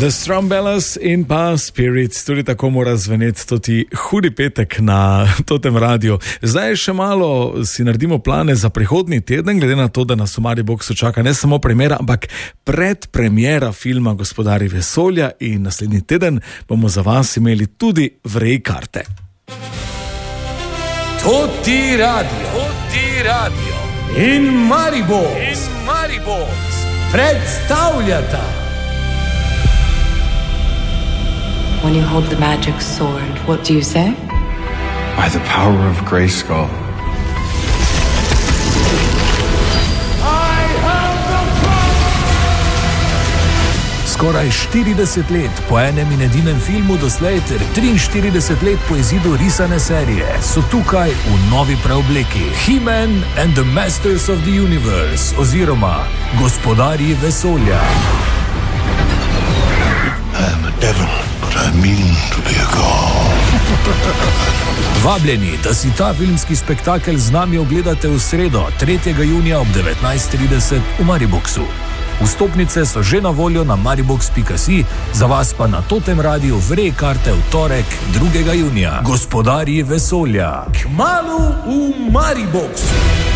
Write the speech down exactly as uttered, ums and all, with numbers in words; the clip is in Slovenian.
The Strumbellas in pa Spirits, tudi tako mora zveneti toti hudi petek na totem radiju. Zdaj še malo si naredimo plane za prihodnji teden, glede na to, da nas v Mariboxu čaka ne samo premiera, ampak predpremiera filma Gospodarji vesolja in naslednji teden bomo za vas imeli tudi vrej karte. Toti radio, Toti radio in Maribox, in Maribox predstavljata. When you hold the magic sword, what do you say? By the power of Grayskull. I have the power! Skoraj štirideset let po enem in edinem filmu doslej ter triinštirideset let po izidu risane serije so tukaj v novi preobleki He-Man and the Masters of the Universe oziroma Gospodarji vesolja. I am a devil. I mean to be a god. Vabljeni, da si ta filmski spektakel z nami ogledate v sredo, tretjega junija ob devetnajst trideset v Mariboxu. Vstopnice so že na voljo na maribox pika si, za vas pa na Totem radiju vrej karte v torek, drugega junija. Gospodarji vesolja. Kmalu v Mariboxu.